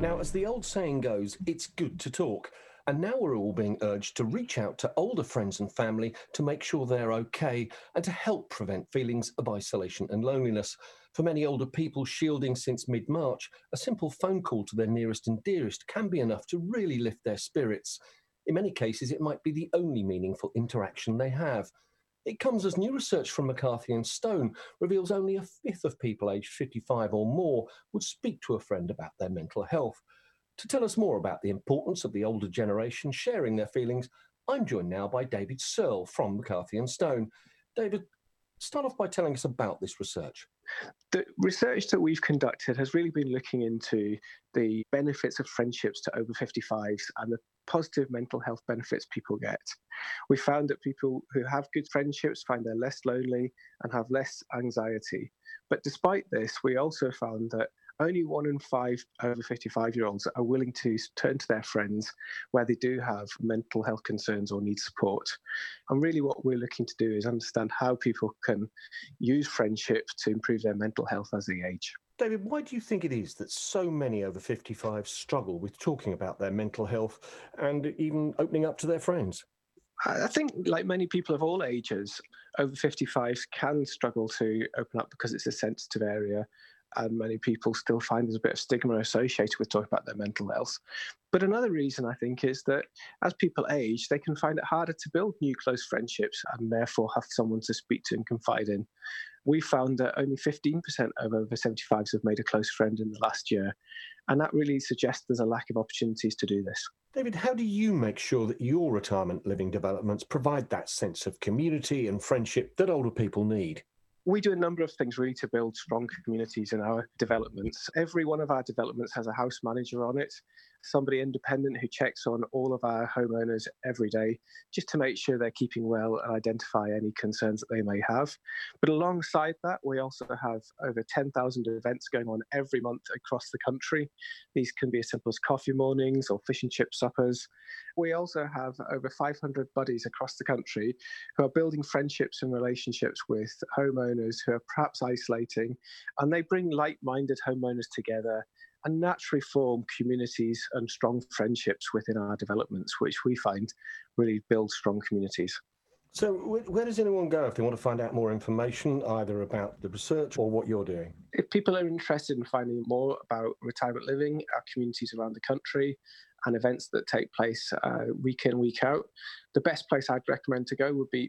Now, as the old saying goes, it's good to talk. And now we're all being urged to reach out to older friends and family to make sure they're okay and to help prevent feelings of isolation and loneliness. For many older people shielding since mid March, a simple phone call to their nearest and dearest can be enough to really lift their spirits. In many cases, it might be the only meaningful interaction they have. It comes as new research from McCarthy and Stone reveals only a fifth of people aged 55 or more would speak to a friend about their mental health. To tell us more about the importance of the older generation sharing their feelings, I'm joined now by David Searle from McCarthy and Stone. David, start off by telling us about this research. The research that we've conducted has really been looking into the benefits of friendships to over 55s and the positive mental health benefits people get. We found that people who have good friendships find they're less lonely and have less anxiety. But despite this, we also found that only 1 in 5 over 55-year-olds are willing to turn to their friends where they do have mental health concerns or need support. And really what we're looking to do is understand how people can use friendship to improve their mental health as they age. David, why do you think it is that so many over 55 struggle with talking about their mental health and even opening up to their friends? I think, like many people of all ages, over 55s can struggle to open up because it's a sensitive area, and many people still find there's a bit of stigma associated with talking about their mental health. But another reason, I think, is that as people age, they can find it harder to build new close friendships and therefore have someone to speak to and confide in. We found that only 15% of over 75s have made a close friend in the last year, and that really suggests there's a lack of opportunities to do this. David, how do you make sure that your retirement living developments provide that sense of community and friendship that older people need? We do a number of things really to build strong communities in our developments. Every one of our developments has a house manager on it, somebody independent who checks on all of our homeowners every day just to make sure they're keeping well and identify any concerns that they may have. But alongside that, we also have over 10,000 events going on every month across the country. These can be as simple as coffee mornings or fish and chip suppers. We also have over 500 buddies across the country who are building friendships and relationships with homeowners who are perhaps isolating, and they bring like-minded homeowners together and naturally form communities and strong friendships within our developments, which we find really build strong communities. So, where does anyone go if they want to find out more information, either about the research or what you're doing? If people are interested in finding more about retirement living, our communities around the country, and events that take place week in, week out, the best place I'd recommend to go would be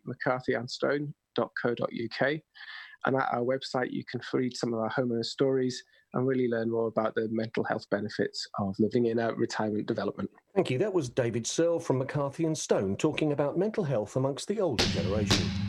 mccarthyandstone.co.uk. And at our website, you can read some of our homeowner stories and really learn more about the mental health benefits of living in a retirement development. Thank you. That was David Searle from McCarthy and Stone talking about mental health amongst the older generation.